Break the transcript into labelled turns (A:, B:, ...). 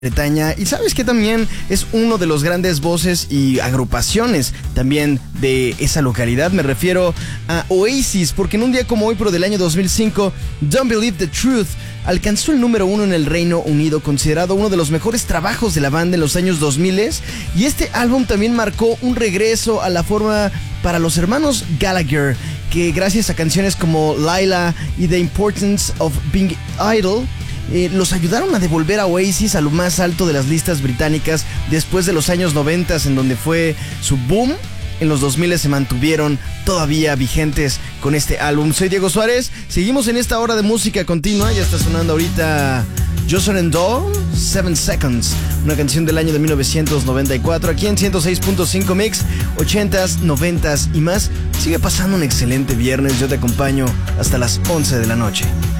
A: Bretaña, y sabes que también es uno de los grandes voces y agrupaciones también de esa localidad. Me refiero a Oasis, porque en un día como hoy, pero del año 2005, Don't Believe the Truth alcanzó el número 1 en el Reino Unido, considerado uno de los mejores trabajos de la banda en los años 2000, y este álbum también marcó un regreso a la forma para los hermanos Gallagher, que gracias a canciones como Laila y The Importance of Being Idle, los ayudaron a devolver a Oasis a lo más alto de las listas británicas después de los años 90, en donde fue su boom. En los 2000 se mantuvieron todavía vigentes con este álbum. Soy Diego Suárez, seguimos en esta hora de música continua. Ya está sonando ahorita Jocelyn Doll, 7 Seconds, una canción del año de 1994, aquí en 106.5 Mix, 80s, 90s y más. Sigue pasando un excelente viernes, yo te acompaño hasta las 11 de la noche.